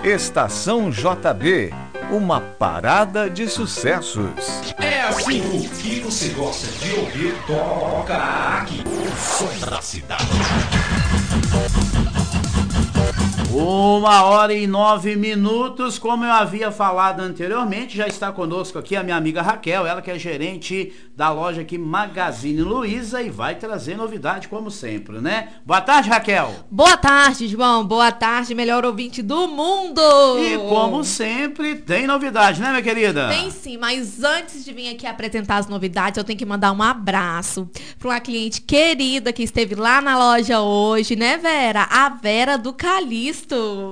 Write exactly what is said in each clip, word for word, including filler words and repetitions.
Estação J B, uma parada de sucessos. É assim, o que você gosta de ouvir toca aqui. O som da cidade. Uma hora e nove minutos, como eu havia falado anteriormente, já está conosco aqui a minha amiga Raquel, ela que é gerente da loja aqui Magazine Luiza e vai trazer novidade como sempre, né? Boa tarde, Raquel. Boa tarde, João. Boa tarde, melhor ouvinte do mundo. E como sempre, tem novidade, né, minha querida? Tem sim, mas antes de vir aqui apresentar as novidades, eu tenho que mandar um abraço para uma cliente querida que esteve lá na loja hoje, né, Vera? A Vera do Calixto.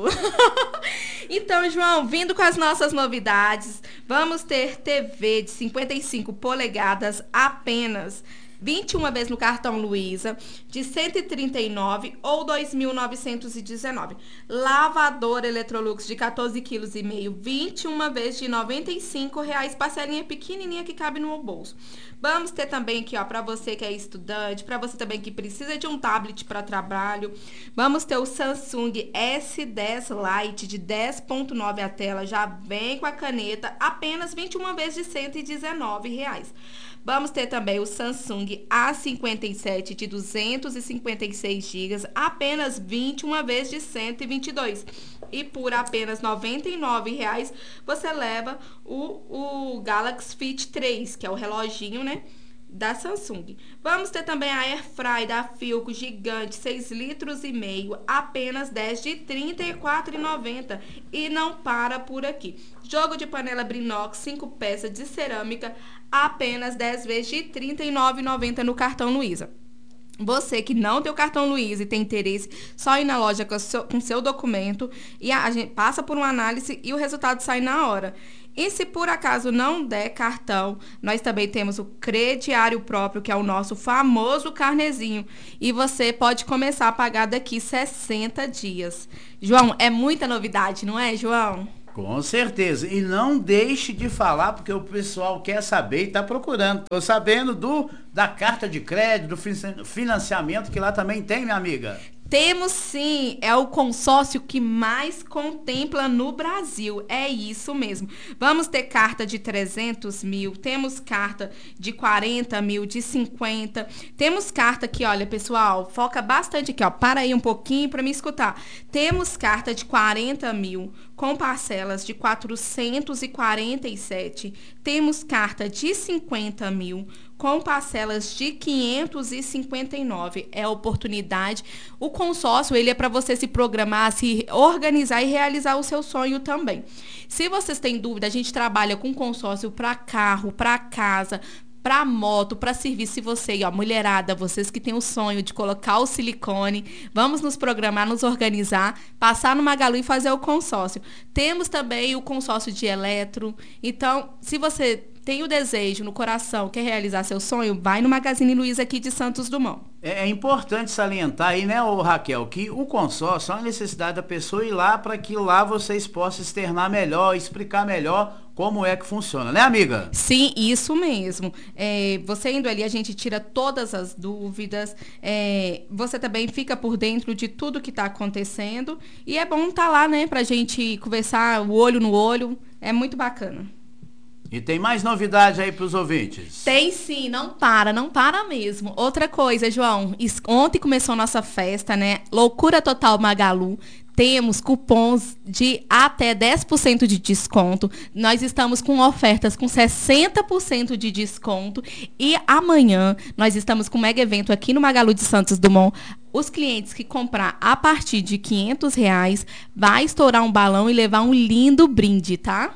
Então, João, vindo com as nossas novidades, vamos ter T V de cinquenta e cinco polegadas apenas vinte e uma vezes no cartão Luiza, de cento e trinta e nove ou dois mil novecentos e dezenove. Lavadora Electrolux de quatorze quilos e meio, vinte e uma vezes de noventa e cinco reais, parcelinha pequenininha que cabe no bolso. Vamos ter também aqui, ó, para você que é estudante, para você também que precisa de um tablet para trabalho. Vamos ter o Samsung S dez Lite de dez ponto nove a tela, já vem com a caneta, apenas vinte e uma vezes de cento e dezenove reais. Vamos ter também o Samsung A cinquenta e sete de duzentos e cinquenta e seis gigas, apenas vinte e uma vezes de cento e vinte e dois. E por apenas noventa e nove reais você leva o, o Galaxy Fit três, que é o reloginho, né, da Samsung. Vamos ter também a Airfry da Philco gigante, seis litros e meio, apenas dez de trinta e quatro reais e noventa centavos. E não para por aqui. Jogo de panela Brinox, cinco peças de cerâmica, apenas dez vezes de trinta e nove reais e noventa centavos no cartão Luiza. Você que não tem o cartão Luiza e tem interesse, só ir na loja com seu, com seu documento e a, a gente passa por uma análise e o resultado sai na hora. E se por acaso não der cartão, nós também temos o crediário próprio, que é o nosso famoso carnezinho. E você pode começar a pagar daqui sessenta dias. João, é muita novidade, não é, João? Com certeza. E não deixe de falar, porque o pessoal quer saber e está procurando. Estou sabendo do, da carta de crédito, do financiamento, que lá também tem, minha amiga. Temos sim, é o consórcio que mais contempla no Brasil, é isso mesmo. Vamos ter carta de trezentos mil, temos carta de quarenta mil, de cinquenta, temos carta que, olha pessoal, foca bastante aqui, ó, para aí um pouquinho para me escutar. Temos carta de quarenta mil com parcelas de quatrocentos e quarenta e sete, temos carta de cinquenta mil com parcelas de quinhentos e cinquenta e nove. É a oportunidade. O consórcio, ele é para você se programar, se organizar e realizar o seu sonho também. Se vocês têm dúvida, a gente trabalha com consórcio para carro, para casa, para moto, para serviço. Se você, ó, mulherada, vocês que têm o sonho de colocar o silicone, vamos nos programar, nos organizar, passar no Magalu e fazer o consórcio. Temos também o consórcio de eletro. Então, se você tem o desejo no coração, quer realizar seu sonho, vai no Magazine Luiza aqui de Santos Dumont. É, é importante salientar aí, né, ô Raquel, que o consórcio é uma necessidade da pessoa ir lá para que lá vocês possam externar melhor, explicar melhor como é que funciona, né, amiga? Sim, isso mesmo. É, você indo ali, a gente tira todas as dúvidas, é, você também fica por dentro de tudo que está acontecendo e é bom estar tá lá, né, pra gente conversar o olho no olho, é muito bacana. E tem mais novidade aí para os ouvintes? Tem sim, não para, não para mesmo. Outra coisa, João, ontem começou a nossa festa, né? Loucura Total Magalu. Temos cupons de até dez por cento de desconto. Nós estamos com ofertas com sessenta por cento de desconto. E amanhã nós estamos com um mega evento aqui no Magalu de Santos Dumont. Os clientes que comprar a partir de quinhentos reais vai estourar um balão e levar um lindo brinde, tá?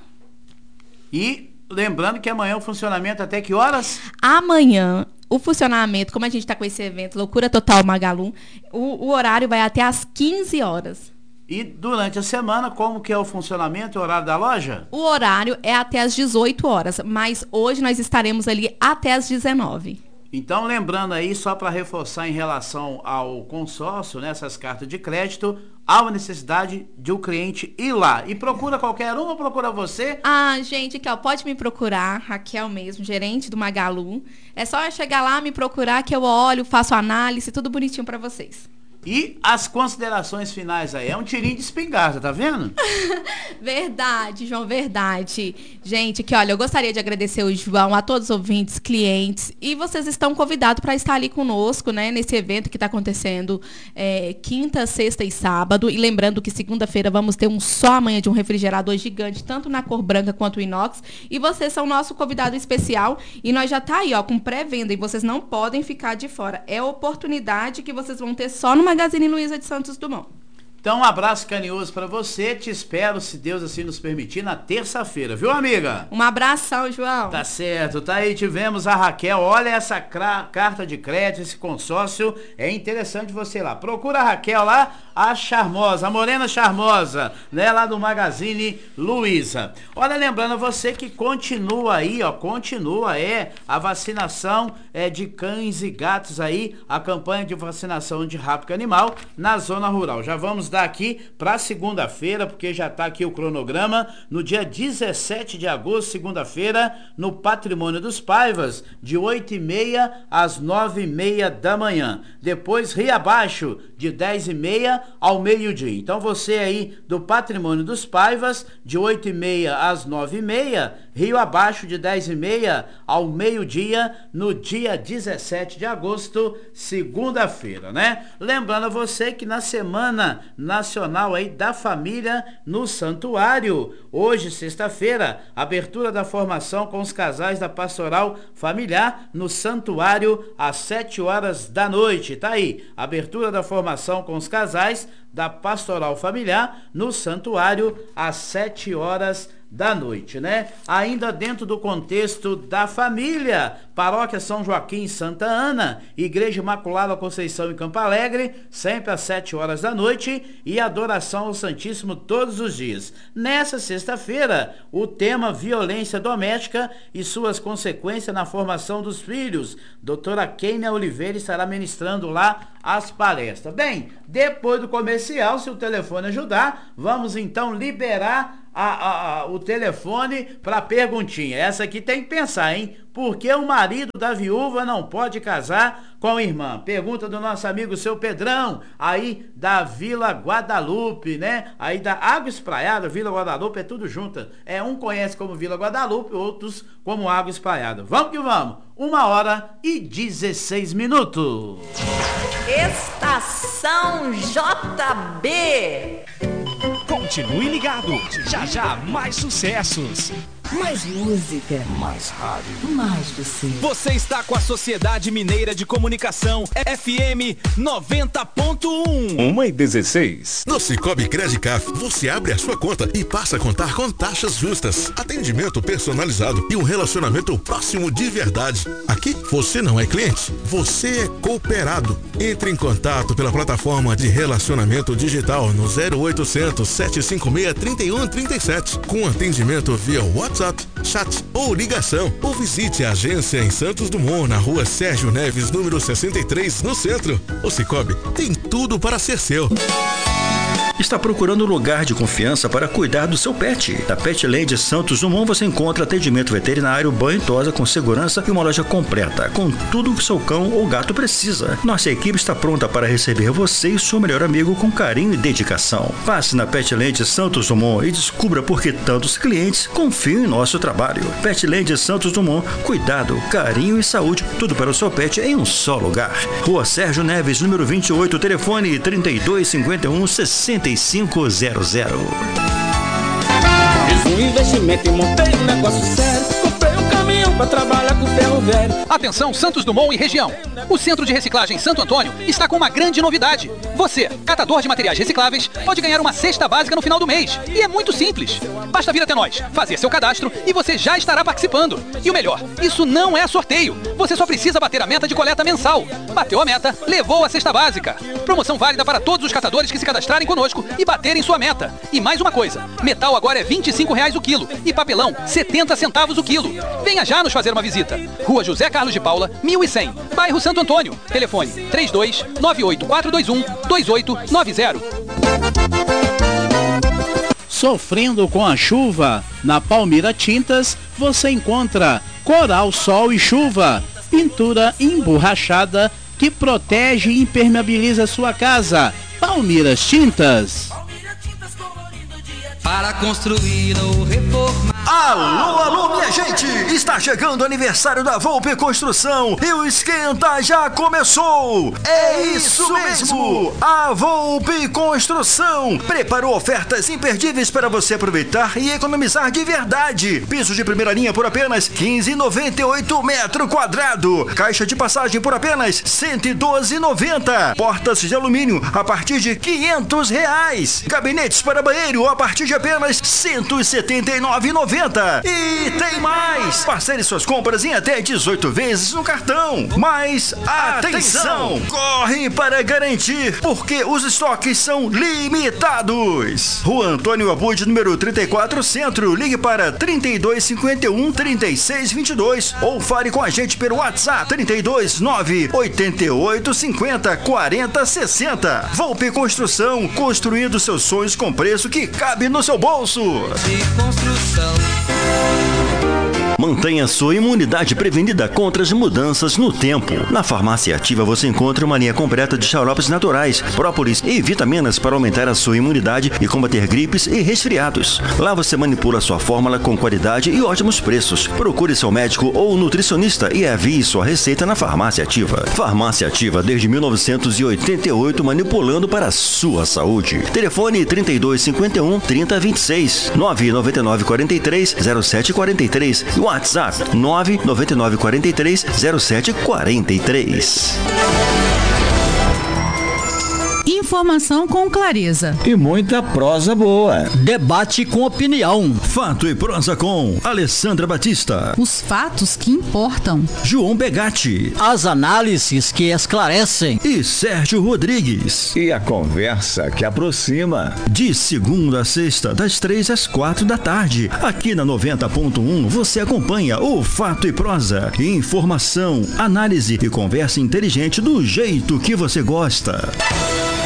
E lembrando que amanhã o funcionamento até que horas? Amanhã, o funcionamento, como a gente está com esse evento, Loucura Total Magalu, o, o horário vai até às quinze horas. E durante a semana, como que é o funcionamento, o horário da loja? O horário é até às dezoito horas, mas hoje nós estaremos ali até às dezenove. Então, lembrando aí, só para reforçar em relação ao consórcio, né, essas cartas de crédito, há uma necessidade de o cliente ir lá. E procura qualquer um ou procura você? Ah, gente, aqui, ó, pode me procurar, Raquel mesmo, gerente do Magalu. É só chegar lá, me procurar que eu olho, faço análise, tudo bonitinho para vocês. E as considerações finais aí, é um tirinho de espingarda, tá vendo? Verdade, João, verdade. Gente, que olha, eu gostaria de agradecer o João, a todos os ouvintes, clientes, e vocês estão convidados para estar ali conosco, né, nesse evento que está acontecendo é, quinta, sexta e sábado. E lembrando que segunda-feira vamos ter um só amanhã de um refrigerador gigante, tanto na cor branca quanto inox. E vocês são nosso convidado especial e nós já tá aí, ó, com pré-venda, e vocês não podem ficar de fora. É a oportunidade que vocês vão ter só no Magazine Luiza de Santos Dumont. Então, um abraço carinhoso para você. Te espero, se Deus assim nos permitir, na terça-feira, viu, amiga? Um abração, João. Tá certo. Tá aí, tivemos a Raquel. Olha essa carta de crédito, esse consórcio. É interessante você ir lá. Procura a Raquel lá, a charmosa, a morena charmosa, né? Lá do Magazine Luiza. Olha, lembrando a você que continua aí, ó, continua, é, a vacinação é, de cães e gatos aí, a campanha de vacinação de rápido animal na zona rural. Já vamos daqui para segunda-feira, porque já está aqui o cronograma, no dia dezessete de agosto, segunda-feira, no Patrimônio dos Paivas, de oito e meia às nove e meia da manhã. Depois, Rio Abaixo, de dez e meia ao meio-dia. Então, você aí do Patrimônio dos Paivas, de oito e meia às nove e meia, Rio Abaixo, de dez e meia ao meio-dia, no dia dezessete de agosto, segunda-feira, né? Lembrando a você que na semana nacional aí da família no Santuário, hoje, sexta-feira, abertura da formação com os casais da Pastoral Familiar no Santuário às sete horas da noite. Tá aí, abertura da formação com os casais da Pastoral Familiar no Santuário às sete horas da noite, né? Ainda dentro do contexto da família, Paróquia São Joaquim Santa Ana, Igreja Imaculada Conceição em Campo Alegre, sempre às sete horas da noite, e adoração ao Santíssimo todos os dias. Nessa sexta-feira, o tema violência doméstica e suas consequências na formação dos filhos. Doutora Kênia Oliveira estará ministrando lá as palestras. Bem, depois do comercial, se o telefone ajudar, vamos então liberar A, a, a, o telefone para perguntinha. Essa aqui tem que pensar, hein? Por que o marido da viúva não pode casar com a irmã? Pergunta do nosso amigo seu Pedrão, aí da Vila Guadalupe, né? Aí da Água Espraiada, Vila Guadalupe, é tudo junto. É, um conhece como Vila Guadalupe, outros como Água Espraiada. Vamos que vamos. Uma hora e dezesseis minutos. Estação J B. Continue ligado, já já mais sucessos. Mais música. Mais rádio. Mais você. Você está com a Sociedade Mineira de Comunicação, F M noventa ponto um. uma e dezesseis. No Cicobi Credicaf, você abre a sua conta e passa a contar com taxas justas, atendimento personalizado e um relacionamento próximo de verdade. Aqui, você não é cliente, você é cooperado. Entre em contato pela plataforma de relacionamento digital no zero oitocentos, sete cinco seis, três um três sete, com atendimento via WhatsApp, chat ou ligação, ou visite a agência em Santos Dumont, na rua Sérgio Neves, número sessenta e três, no centro. O Cicobi tem tudo para ser seu. Está procurando um lugar de confiança para cuidar do seu pet? Na Petland Santos Dumont você encontra atendimento veterinário, banho e tosa com segurança e uma loja completa, com tudo o que seu cão ou gato precisa. Nossa equipe está pronta para receber você e seu melhor amigo com carinho e dedicação. Passe na Petland Santos Dumont e descubra por que tantos clientes confiam em nosso trabalho. Petland Santos Dumont, cuidado, carinho e saúde, tudo para o seu pet em um só lugar. Rua Sérgio Neves, número vinte e oito, telefone trinta e dois, cinquenta e um, sessenta e cinco zero zero. Fiz um investimento e montei um negócio sério. Comprei um caminhão pra trabalhar com ferro velho. Atenção Santos Dumont e região. O Centro de Reciclagem Santo Antônio está com uma grande novidade. Você, catador de materiais recicláveis, pode ganhar uma cesta básica no final do mês. E é muito simples. Basta vir até nós, fazer seu cadastro e você já estará participando. E o melhor, isso não é sorteio. Você só precisa bater a meta de coleta mensal. Bateu a meta, levou a cesta básica. Promoção válida para todos os catadores que se cadastrarem conosco e baterem sua meta. E mais uma coisa, metal agora é vinte e cinco reais o quilo e papelão setenta centavos o quilo. Venha já nos fazer uma visita. Rua José Carlos de Paula, mil e cem, bairro Santo Antônio. Telefone trinta e dois, nove oito quatro dois um, dois oito nove zero. Sofrendo com a chuva? Na Palmira Tintas você encontra coral, sol e chuva, pintura emborrachada, que protege e impermeabiliza sua casa. Palmiras Tintas. Para construir ou reformar. Alô, alô, minha gente! Está chegando o aniversário da Volpe Construção e o esquenta já começou! É isso mesmo! A Volpe Construção preparou ofertas imperdíveis para você aproveitar e economizar de verdade. Piso de primeira linha por apenas quinze reais e noventa e oito centavos metro quadrado. Caixa de passagem por apenas cento e doze reais e noventa centavos. Portas de alumínio a partir de quinhentos reais. Gabinetes para banheiro a partir de apenas cento e setenta e nove reais e noventa centavos. E tem mais! Parcele suas compras em até dezoito vezes no cartão. Mas atenção! Corre para garantir, porque os estoques são limitados. Rua Antônio Abud, número trinta e quatro, Centro. Ligue para trinta e dois, cinquenta e um, trinta e seis, vinte e dois ou fale com a gente pelo WhatsApp trinta e dois, nove, oitenta e oito, cinquenta, quarenta, sessenta. Volpe Construção, construindo seus sonhos com preço que cabe no seu bolso. De construção. Mantenha sua imunidade prevenida contra as mudanças no tempo. Na Farmácia Ativa você encontra uma linha completa de xaropes naturais, própolis e vitaminas para aumentar a sua imunidade e combater gripes e resfriados. Lá você manipula sua fórmula com qualidade e ótimos preços. Procure seu médico ou nutricionista e envie sua receita na Farmácia Ativa. Farmácia Ativa desde mil novecentos e oitenta e oito, manipulando para a sua saúde. Telefone trinta e dois, cinquenta e um, trinta, vinte e seis, nove nove nove, quarenta e três, zero sete quarenta e três e WhatsApp nove nove nove, quarenta e três, zero sete quarenta e três. Informação com clareza e muita prosa boa. Debate com opinião. Fato e prosa com Alessandra Batista. Os fatos que importam. João Begatti. As análises que esclarecem. E Sérgio Rodrigues. E a conversa que aproxima. De segunda a sexta, das três às quatro da tarde. Aqui na noventa ponto um você acompanha o Fato e Prosa. Informação, análise e conversa inteligente do jeito que você gosta.